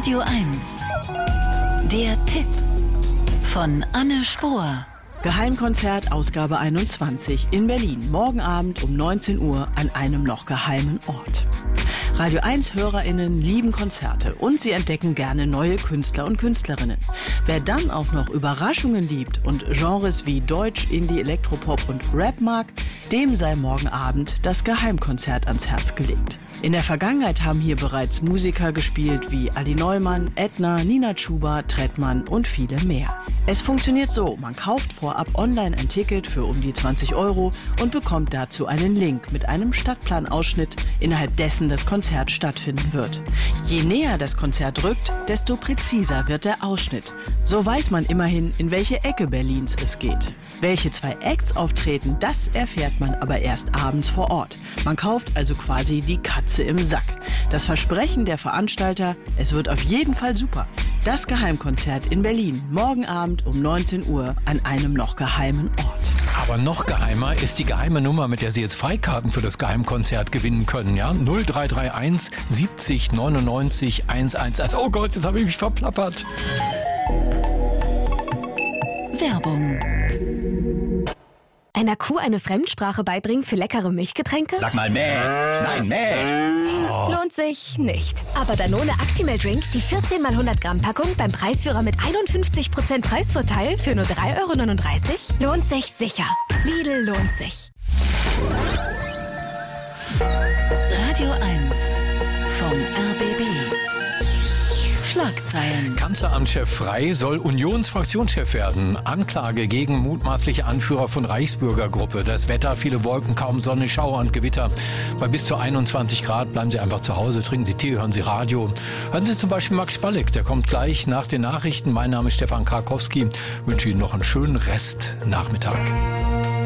Radio 1. Der Tipp von Anne Spohr. Geheimkonzert, Ausgabe 21 in Berlin. Morgen Abend um 19 Uhr an einem noch geheimen Ort. Radio 1 HörerInnen lieben Konzerte und sie entdecken gerne neue Künstler und Künstlerinnen. Wer dann auch noch Überraschungen liebt und Genres wie Deutsch, Indie, Elektropop und Rap mag, dem sei morgen Abend das Geheimkonzert ans Herz gelegt. In der Vergangenheit haben hier bereits Musiker gespielt wie Adi Neumann, Edna, Nina Chuba, Trettmann und viele mehr. Es funktioniert so, man kauft vorab online ein Ticket für um die 20 € und bekommt dazu einen Link mit einem Stadtplanausschnitt, innerhalb dessen das Konzert stattfinden wird. Je näher das Konzert rückt, desto präziser wird der Ausschnitt. So weiß man immerhin, in welche Ecke Berlins es geht. Welche 2 Acts auftreten, das erfährt man aber erst abends vor Ort. Man kauft also quasi die Katze im Sack. Das Versprechen der Veranstalter, es wird auf jeden Fall super. Das Geheimkonzert in Berlin, morgen Abend um 19 Uhr an einem noch geheimen Ort. Aber noch geheimer ist die geheime Nummer, mit der Sie jetzt Freikarten für das Geheimkonzert gewinnen können. Ja? 0331 70 99 111. Oh Gott, jetzt habe ich mich verplappert. Werbung. Einer Kuh eine Fremdsprache beibringen für leckere Milchgetränke? Sag mal mäh. Nein, mäh. Oh. Lohnt sich nicht. Aber Danone Actimel Drink, die 14 x 100 Gramm Packung beim Preisführer mit 51% Preisvorteil für nur 3,39 €? Lohnt sich sicher. Lidl lohnt sich. Radio 1 vom RBB. Schlagzeilen. Kanzleramtschef Frey soll Unionsfraktionschef werden. Anklage gegen mutmaßliche Anführer von Reichsbürgergruppe. Das Wetter, viele Wolken, kaum Sonne, Schauer und Gewitter. Bei bis zu 21 Grad bleiben Sie einfach zu Hause, trinken Sie Tee, hören Sie Radio. Hören Sie zum Beispiel Max Spalleck, der kommt gleich nach den Nachrichten. Mein Name ist Stefan Krakowski. Ich wünsche Ihnen noch einen schönen Restnachmittag.